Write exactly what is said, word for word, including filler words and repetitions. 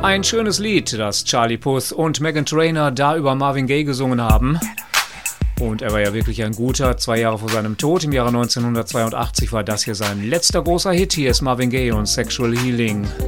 Ein schönes Lied, das Charlie Puth und Meghan Trainor da über Marvin Gaye gesungen haben. Und er war ja wirklich ein guter. Zwei Jahre vor seinem Tod, im Jahre neunzehnhundertzweiundachtzig, war das hier sein letzter großer Hit. Hier ist Marvin Gaye und Sexual Healing.